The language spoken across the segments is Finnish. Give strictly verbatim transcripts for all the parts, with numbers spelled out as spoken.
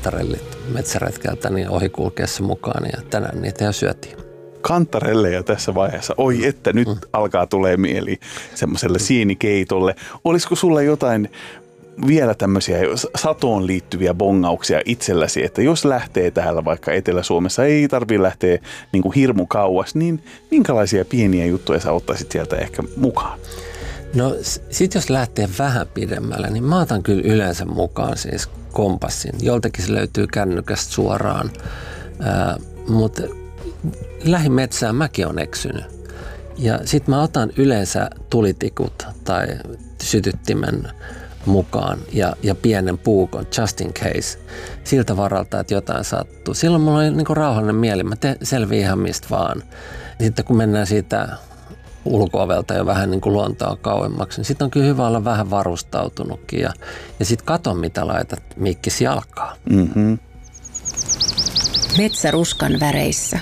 kantarellit metsäretkeltä niin ohi kulkeessa mukaan ja tänään niitä jo syötiin. Kantarelleja tässä vaiheessa. Oi, että nyt mm. alkaa tulee mieli semmoiselle sienikeitolle. Olisiko sulla jotain vielä tämmöisiä satoon liittyviä bongauksia itselläsi, että jos lähtee täällä vaikka Etelä-Suomessa, ei tarvitse lähteä niin kuin hirmu kauas, niin minkälaisia pieniä juttuja sä ottaisit sieltä ehkä mukaan? No sit jos lähtee vähän pidemmälle, niin mä otan kyllä yleensä mukaan siis kompassin. Joltakin se löytyy kännykästä suoraan, äh, mutta lähimetsään mäkin on eksynyt. Ja sit mä otan yleensä tulitikut tai sytyttimen mukaan ja, ja pienen puukon, just in case, siltä varalta, että jotain sattuu. Silloin mulla on niin kuin rauhallinen mieli, mä teen selviä ihan mistä vaan. Sitten kun mennään siitä ulko-ovelta jo vähän niin kuin luontoa kauemmaksi, niin sitten on kyllä hyvä olla vähän varustautunutkin ja, ja sitten kato mitä laitat mikkis jalkaa. Mm-hmm. Metsäruskan väreissä.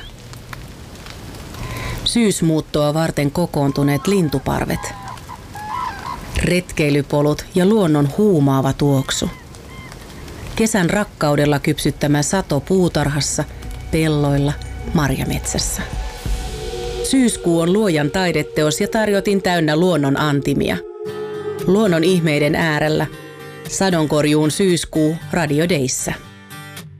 Syysmuuttoa varten kokoontuneet lintuparvet. Retkeilypolut ja luonnon huumaava tuoksu. Kesän rakkaudella kypsyttämä sato puutarhassa, pelloilla, marjametsässä. Syyskuu on luojan taideteos ja tarjotin täynnä luonnon antimia. Luonnon ihmeiden äärellä. Sadonkorjuun syyskuu Radio Dayssä.